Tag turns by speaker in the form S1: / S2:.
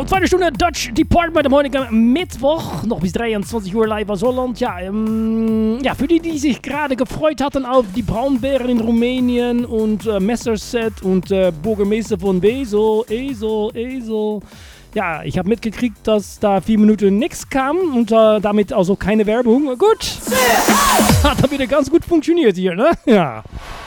S1: So, zweite Stunde Dutch Department am heutigen Mittwoch, noch bis 23 Uhr live aus Holland. Ja, für die sich gerade gefreut hatten auf die Braunbären in Rumänien und Messerset und Bürgermeister von Esel. Ja, ich habe mitgekriegt, dass da 4 Minuten nichts kam und damit also keine Werbung. Gut, hat dann wieder ganz gut funktioniert hier, ne? Ja.